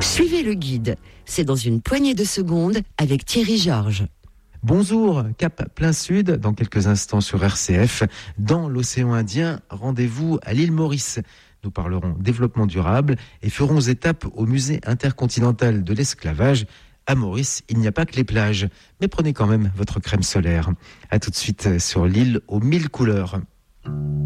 Suivez le guide. C'est dans une poignée de secondes avec Thierry Georges. Bonjour, cap plein sud, dans quelques instants sur RCF. Dans l'océan Indien, rendez-vous à l'île Maurice. Nous parlerons développement durable et ferons étape au musée intercontinental de l'esclavage. À Maurice, il n'y a pas que les plages, mais prenez quand même votre crème solaire. À tout de suite sur l'île aux 1000 couleurs.